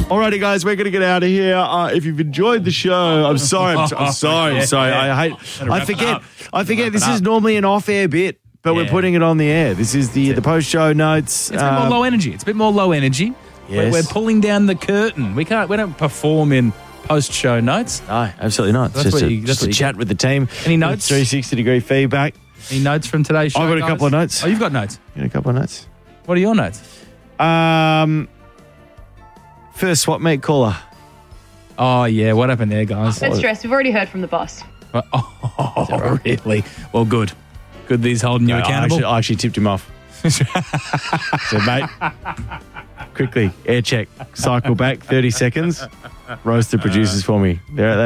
Alrighty, guys, we're going to get out of here. If you've enjoyed the show, I'm sorry. I'm sorry. I forget. This is normally an off-air bit, but we're putting it on the air. This is the post-show notes. It's a bit more low energy. It's a bit more low energy. Yes. We're pulling down the curtain. We don't perform in post-show notes. No, absolutely not. That's It's just a chat with the team. Any notes? 360-degree feedback. Any notes from today's show? I've got a couple of notes. Oh, you've got notes? Got a couple of notes. What are your notes? First swap meet caller. Oh, yeah. What happened there, guys? Don't stress. We've already heard from the boss. Oh, really? Well, good. Good that he's holding you accountable. I actually tipped him off. So, mate, quickly, air check. Cycle back 30 seconds. Roast the producers for me.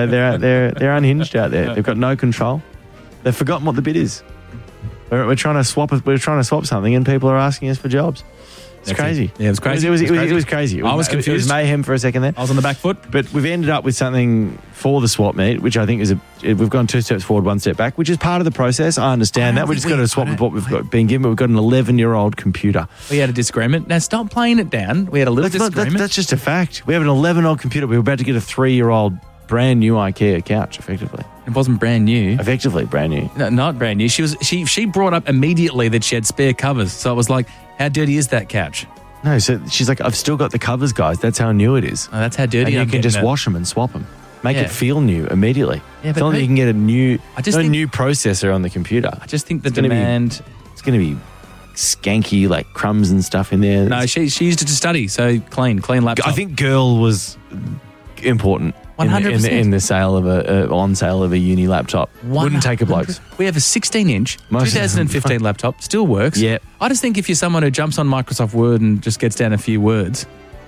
They're unhinged out there. They've got no control. They've forgotten what the bid is. We're trying to swap something, and people are asking us for jobs. It's crazy. Yeah, it was crazy. It was crazy. I was confused. It was mayhem for a second there. I was on the back foot. But we've ended up with something for the swap meet, which I think is we've gone 2 steps forward, 1 step back, which is part of the process. I understand that. We're just going to swap with what we've been given. We've got an 11-year-old computer. We had a disagreement. Now, stop playing it down. We had a little disagreement. That's just a fact. We have an 11-year-old computer. We were about to get a 3-year-old brand new IKEA couch, effectively. It wasn't brand new. Effectively brand new. No, not brand new. She brought up immediately that she had spare covers. So I was like, how dirty is that couch? No, so she's like, I've still got the covers, guys. That's how new it is. Oh, that's how dirty. And you can just wash them and swap them. Make it feel new immediately. Yeah, but you can get a new processor on the computer. I just think the demand... It's going to be skanky, like crumbs and stuff in there. No, she used it to study, so clean laptop. I think girl was important 100%. in the sale of on sale of a uni laptop. 100%. Wouldn't take a bloke's. We have a 16-inch 2015 laptop, still works. Yeah. I just think if you're someone who jumps on Microsoft Word and just gets down a few words,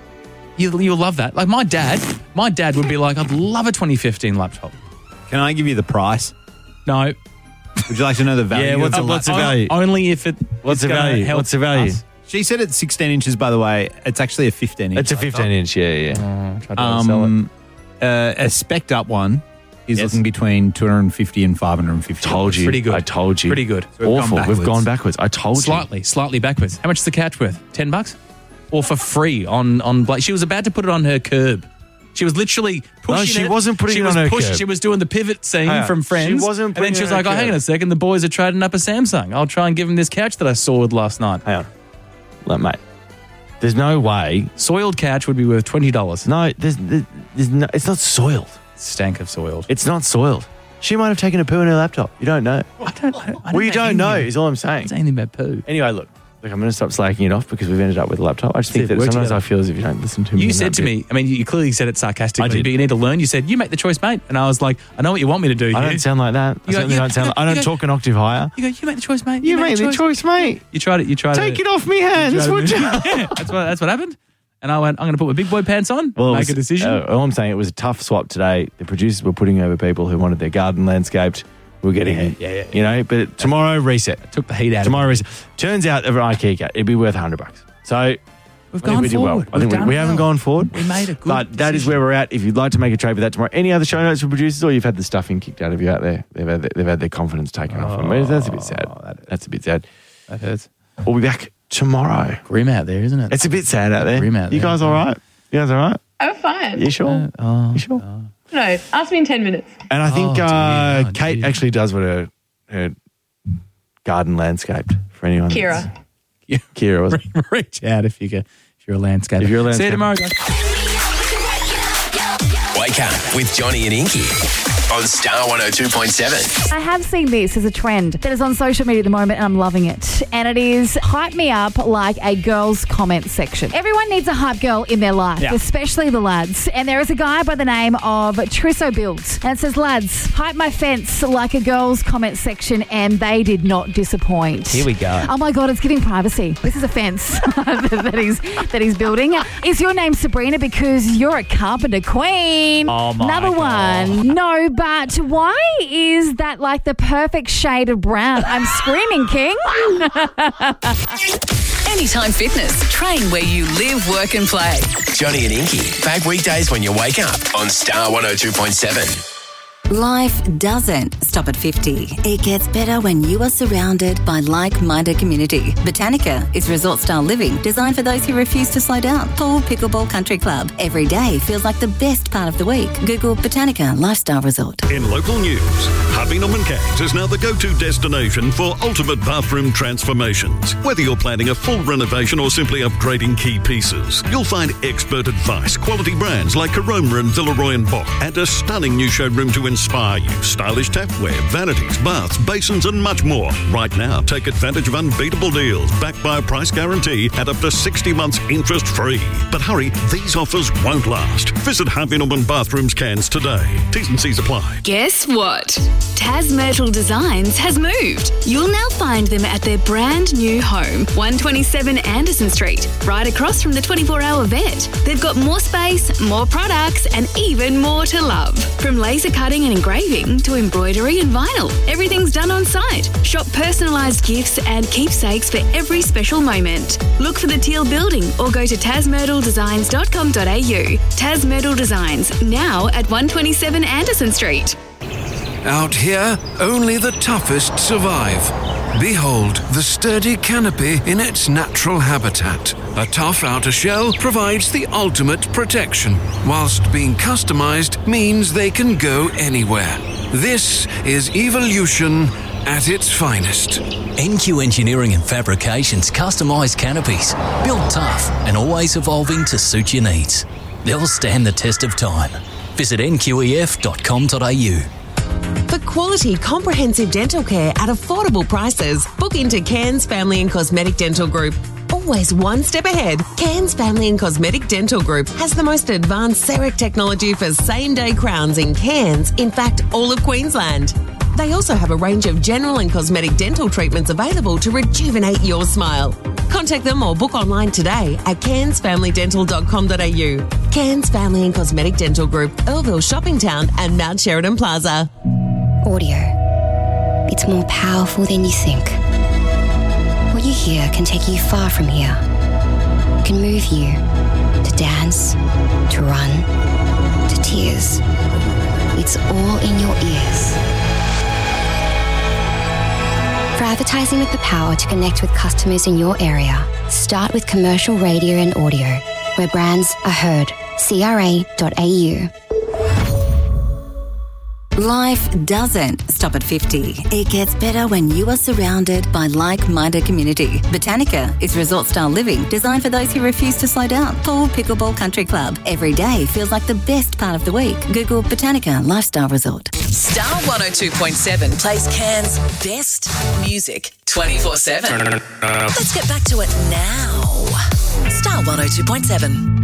you'll love that. Like my dad would be like, I'd love a 2015 laptop. Can I give you the price? No. Would you like to know the value? Yeah, what's the value? Only if it. What's the value? What's the value? Us. She said it's 16 inches, by the way. It's actually a 15-inch. It's a 15-inch, yeah. Try to sell it. A spec'd up one is looking between 250 and 550. Told you. Pretty good. I told you. Pretty good. So Awful. We've gone backwards. I told you. Slightly backwards. How much is the couch worth? $10? Or for free on Blake? She was about to put it on her curb. She was literally pushing it. No, she wasn't putting it on her curb. She was doing the pivot scene from Friends. She wasn't putting and then she was it on like, her oh, hang on curb. a second. The boys are trading up a Samsung. I'll try and give them this couch that I sawed last night. Hang on. Look, mate. There's no way. Soiled couch would be worth $20. No, there's no, it's not soiled. Stank of soiled. It's not soiled. She might have taken a poo in her laptop. You don't know. I don't know. Well, you don't know is all I'm saying. Say anything about poo. Anyway, look, I'm going to stop slacking it off because we've ended up with a laptop. I just think that sometimes I feel as if you don't listen to me. You said to me, I mean, you clearly said it sarcastically, but you need to learn. You said, you make the choice, mate. And I was like, I know what you want me to do here. I don't sound like that. I don't talk an octave higher. You go, you make the choice, mate. You make the choice, mate. You tried it. Take it off me hands, would you? Yeah, that's what happened. And I went, I'm going to put my big boy pants on, make a decision. All I'm saying, it was a tough swap today. The producers were putting over people who wanted their garden landscaped. We're getting it. Yeah. You know, but tomorrow, reset. Took the heat out tomorrow, reset. Turns out, of an IKEA cat, it'd be worth $100. So we've gone forward. I think we haven't gone forward. We made a good But that is where we're at. If you'd like to make a trade with that tomorrow, any other show notes for producers, or you've had the stuffing kicked out of you out there, they've had their confidence taken off them. That's a bit sad. That's a bit sad. That hurts. We'll be back tomorrow. Grim out there, isn't it? It's a bit sad out there. Grim out there. You guys all right? You guys all right? I'm fine. You sure? You sure? No, ask me in 10 minutes. And I think Kate actually does what her garden landscaped for anyone. Kira was Reach out if you're a landscaper. See you tomorrow, guys. Wake up with Johnny and Inky on Star 102.7. I have seen this as a trend that is on social media at the moment, and I'm loving it. And it is hype me up like a girl's comment section. Everyone needs a hype girl in their life, especially the lads. And there is a guy by the name of Trisso Builds. And it says, lads, hype my fence like a girl's comment section, and they did not disappoint. Here we go. Oh my God, it's giving privacy. This is a fence that he's building. Is your name Sabrina because you're a carpenter queen? Oh my Another God. one. No, but why is that like the perfect shade of brown? I'm screaming, King. Anytime Fitness. Train where you live, work and play. Johnny and Inky, back weekdays when you wake up on Star 102.7. Life doesn't stop at 50. It gets better when you are surrounded by like-minded community. Botanica is resort-style living designed for those who refuse to slow down. Pool, pickleball, country club. Every day feels like the best part of the week. Google Botanica Lifestyle Resort. In local news, Harvey Norman Cairns is now the go-to destination for ultimate bathroom transformations. Whether you're planning a full renovation or simply upgrading key pieces, you'll find expert advice, quality brands like Caroma and Villeroy & Boch, and a stunning new showroom to inspire you. Stylish tapware, vanities, baths, basins and much more. Right now, take advantage of unbeatable deals backed by a price guarantee at up to 60 months interest free. But hurry, these offers won't last. Visit Harvey Norman Bathrooms Cairns today. T's and C's apply. Guess what? Tas Myrtle Designs has moved. You'll now find them at their brand new home, 127 Anderson Street, right across from the 24-hour vet. They've got more space, more products, and even more to love. From laser cutting and engraving to embroidery and vinyl, everyth's done on site. Shop personalised gifts and keepsakes for every special moment. Look for the Teal Building or go to tasmyrtledesigns.com.au. Tas Myrtle Designs, now at 127 Anderson Street. Out here, only the toughest survive. Behold the sturdy canopy in its natural habitat. A tough outer shell provides the ultimate protection, whilst being customised means they can go anywhere. This is evolution at its finest. NQ Engineering and Fabrication's customised canopies, built tough and always evolving to suit your needs. They'll stand the test of time. Visit nqef.com.au. For quality, comprehensive dental care at affordable prices, book into Cairns Family and Cosmetic Dental Group. Always one step ahead, Cairns Family and Cosmetic Dental Group has the most advanced CEREC technology for same-day crowns in Cairns, in fact, all of Queensland. They also have a range of general and cosmetic dental treatments available to rejuvenate your smile. Contact them or book online today at cairnsfamilydental.com.au. Cairns Family and Cosmetic Dental Group, Earlville Shopping Town and Mount Sheridan Plaza. Audio. It's more powerful than you think. What you hear can take you far from here. It can move you to dance, to run, to tears. It's all in your ears. For advertising with the power to connect with customers in your area, start with commercial radio and audio, where brands are heard. CRA.au. Life doesn't stop at 50. It gets better when you are surrounded by like-minded community. Botanica is resort-style living designed for those who refuse to slow down. Pool, pickleball, country club. Every day feels like the best part of the week. Google Botanica Lifestyle Resort. Star 102.7 plays Cairns' best music 24/7. Let's get back to it now. Star 102.7.